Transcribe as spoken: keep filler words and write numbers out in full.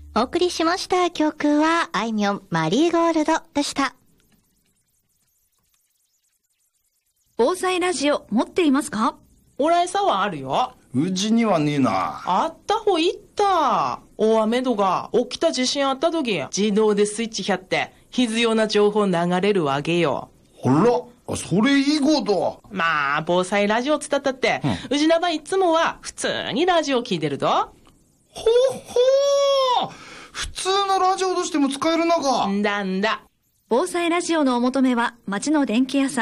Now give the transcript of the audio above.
お送りしました曲は、あいみょんマリーゴールドでした。 防災ラジオ持っていますか？ 俺さはあるよ。 うちにはねえな。 あった方いった。大雨とか起きた地震あった時、自動でスイッチやって、必要な情報流れるわけよ。 ほら、それいいこと。 まあ、防災ラジオつったったって、うん、うちなばいつもは普通にラジオ聞いてると。ほほー、普通のラジオとしても使えるのか。 んだんだ。 防災ラジオのお求めは、町の電気屋さん